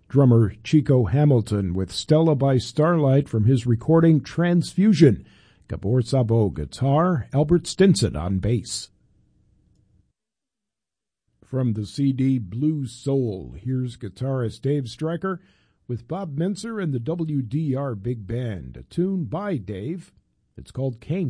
Drummer Chico Hamilton with Stella by Starlight from his recording Transfusion. Gabor Szabo guitar, Albert Stinson on bass. From the CD Blue Soul, here's guitarist Dave Stryker with Bob Mintzer and the WDR Big Band, a tune by Dave. It's called Cane.